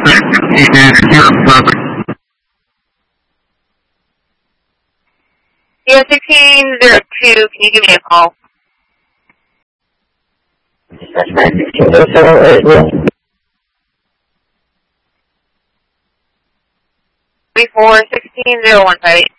Yeah, 1602, can you give me a call? 34 16015.